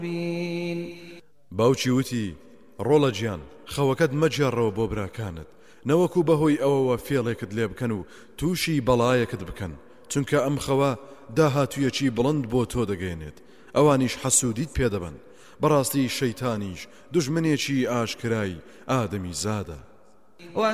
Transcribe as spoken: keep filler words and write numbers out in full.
باوکی وتی ڕۆڵە گیان خەوەکەت مەجێڕەوە بۆ براکانت نەوەکو بەهۆی ئەوەوە فێڵێکت لێ بکەن و تووشی بەڵایەکت بکەن چونکە ئەم خەوە داهاتوویەکی بڵند بۆ تۆ دەگەێنێت ئەوانیش حەسوودیت پێدەبن بەڕاستی شەیتانیش دوژمنێکی ئاشکرای ئادەمی زادە